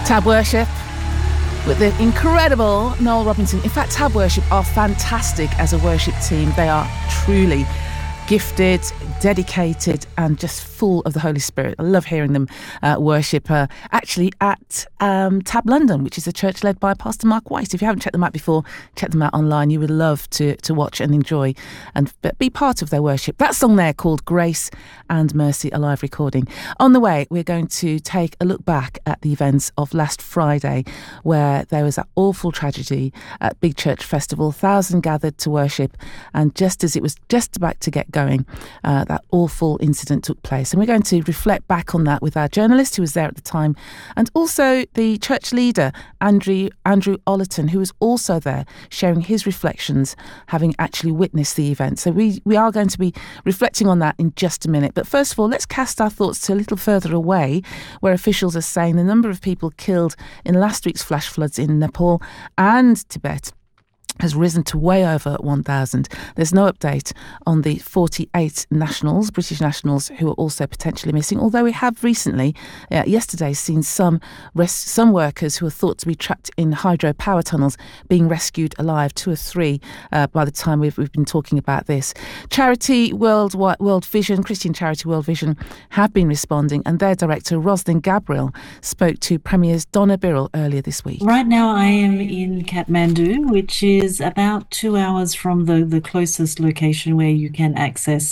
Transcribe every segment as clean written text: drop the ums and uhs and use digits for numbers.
Tab Worship with the incredible Noel Robinson. In fact, Tab Worship are fantastic as a worship team. They are truly gifted, dedicated, and just full of the Holy Spirit. I love hearing them worship actually at Tab London, which is a church led by Pastor Mark White. If you haven't checked them out before, check them out online. You would love to watch and enjoy and be part of their worship. That song there called Grace and Mercy, a live recording. On the way, we're going to take a look back at the events of last Friday, where there was that awful tragedy at Big Church Festival. 1,000 gathered to worship, and just as it was just about to get going, that awful incident took place. And we're going to reflect back on that with our journalist who was there at the time, and also the church leader, Andrew Ollerton, who was also there sharing his reflections, having actually witnessed the event. So we are going to be reflecting on that in just a minute. But first of all, let's cast our thoughts to a little further away, where officials are saying the number of people killed in last week's flash floods in Nepal and Tibet has risen to way over 1,000. There's no update on the 48 nationals, British nationals, who are also potentially missing, although we have recently, yesterday, seen some workers who are thought to be trapped in hydropower tunnels being rescued alive, 2 or 3 by the time we've been talking about this. Charity World Vision, Christian Charity World Vision, have been responding, and their director, Rosalind Gabriel, spoke to Premier's Donna Birrell earlier this week. Right now I am in Kathmandu, which is about 2 hours from the closest location where you can access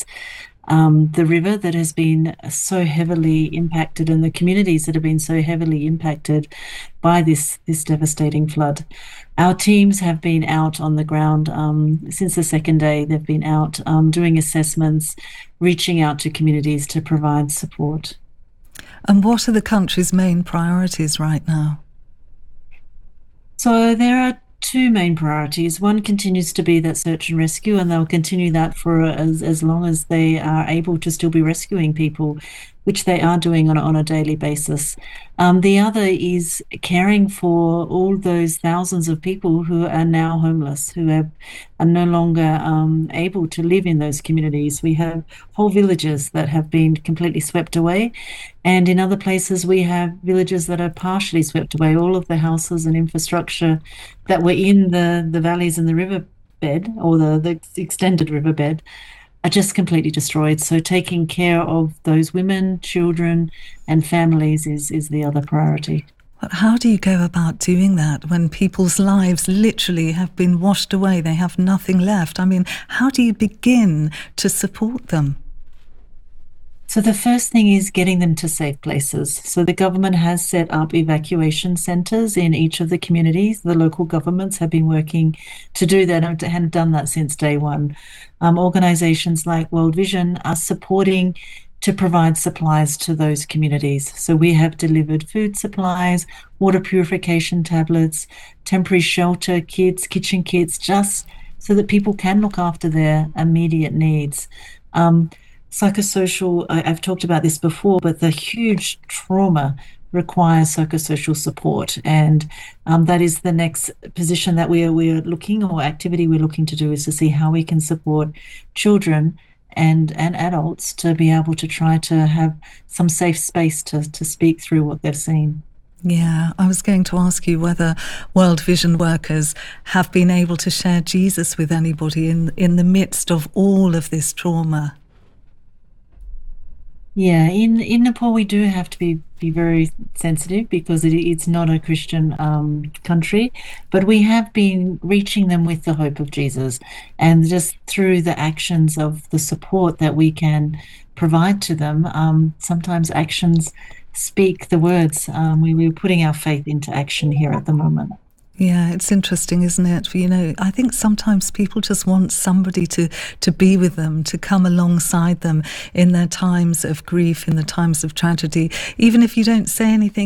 the river that has been so heavily impacted, and the communities that have been so heavily impacted by this devastating flood. Our teams have been out on the ground since the second day. They've been out doing assessments, reaching out to communities to provide support. And what are the country's main priorities right now? So there are 2 main priorities. One continues to be that search and rescue, and they'll continue that for as long as they are able to still be rescuing people, which they are doing on a daily basis. The other is caring for all those thousands of people who are now homeless, who are no longer able to live in those communities. We have whole villages that have been completely swept away, and in other places we have villages that are partially swept away. All of the houses and infrastructure that were in the valleys and the riverbed, or the extended riverbed, are just completely destroyed. So taking care of those women, children and families is the other priority. But how do you go about doing that when people's lives literally have been washed away? They have nothing left. I mean, how do you begin to support them? So the first thing is getting them to safe places. So the government has set up evacuation centres in each of the communities. The local governments have been working to do that and have done that since day one. Organisations like World Vision are supporting to provide supplies to those communities. So we have delivered food supplies, water purification tablets, temporary shelter kits, kitchen kits, just so that people can look after their immediate needs. Psychosocial, I've talked about this before, but the huge trauma requires psychosocial support, and that is the next position that we're looking, or activity we're looking to do, is to see how we can support children and adults to be able to try to have some safe space to speak through what they've seen. Yeah, I was going to ask you whether World Vision workers have been able to share Jesus with anybody in the midst of all of this trauma. Yeah, in Nepal we do have to be very sensitive because it's not a Christian country, but we have been reaching them with the hope of Jesus, and just through the actions of the support that we can provide to them. Sometimes actions speak the words. We're putting our faith into action here at the moment. Yeah, it's interesting, isn't it? You know, I think sometimes people just want somebody to be with them, to come alongside them in their times of grief, in the times of tragedy. Even if you don't say anything,